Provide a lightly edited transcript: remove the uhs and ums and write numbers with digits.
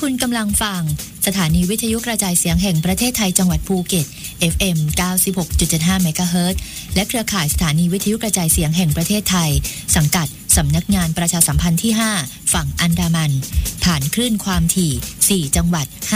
คุณกำลังฟังสถานีวิทยุกระจายเสียงแห่งประเทศไทยจังหวัดภูเก็ต FM 96.75 เมกะเฮิรตซ์และเครือข่ายสถานีวิทยุกระจายเสียงแห่งประเทศไทยสังกัดสำนักงานประชาสัมพันธ์ที่ 5 ฝั่งอันดามันผ่านคลื่นความถี่ 4 จังหวัด